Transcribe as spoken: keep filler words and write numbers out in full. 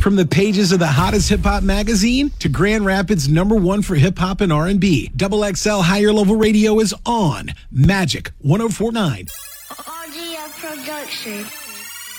From the pages of the hottest hip-hop magazine to Grand Rapids number one for hip-hop and R and B, Double X L Higher Level Radio is on Magic one oh four point nine. R G L Production.